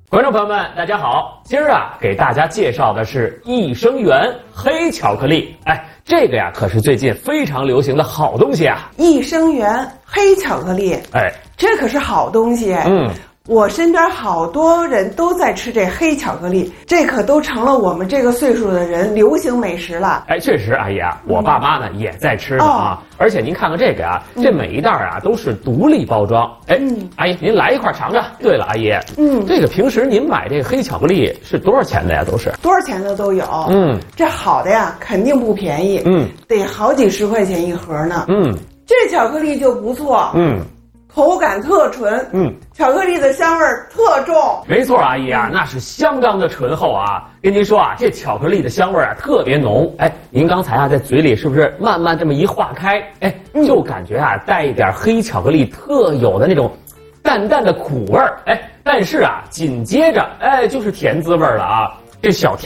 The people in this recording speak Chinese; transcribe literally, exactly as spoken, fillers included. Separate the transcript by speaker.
Speaker 1: 观众朋友们，大家好！今儿啊，给大家介绍的是益生元黑巧克力。哎，这个呀，可是最近非常流行的好东西啊！
Speaker 2: 益生元黑巧克力，
Speaker 1: 哎，
Speaker 2: 这可是好东西。
Speaker 1: 嗯。
Speaker 2: 我身边好多人都在吃这黑巧克力，这可都成了我们这个岁数的人流行美食了。
Speaker 1: 哎，确实，阿姨啊，我爸妈呢、嗯、也在吃呢啊。哦、而且您看看这个啊，这每一袋啊都是独立包装。哎、嗯，阿姨您来一块尝尝。对了，阿姨，嗯，这个平时您买这个黑巧克力是多少钱的呀？都是
Speaker 2: 多少钱的都有。嗯，这好的呀，肯定不便宜。嗯，得好几十块钱一盒呢。嗯，这巧克力就不错。嗯。口感特纯，嗯，巧克力的香味儿特重。
Speaker 1: 没错，阿姨啊，那是相当的醇厚啊。跟您说啊，这巧克力的香味儿啊特别浓。哎，您刚才啊在嘴里是不是慢慢这么一化开，哎，就感觉啊带一点黑巧克力特有的那种淡淡的苦味儿。哎，但是啊紧接着哎就是甜滋味儿了啊，这小甜。